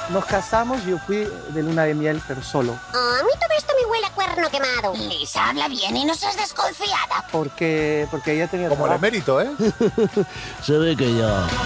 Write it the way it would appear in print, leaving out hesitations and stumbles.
nos casamos y yo fui de luna de miel, pero solo. A mí todo esto me huele a cuerno quemado. Lisa, habla bien y no seas desconfiada. Porque ella tenía Como el trabajo. emérito, ¿eh? Se ve que ya.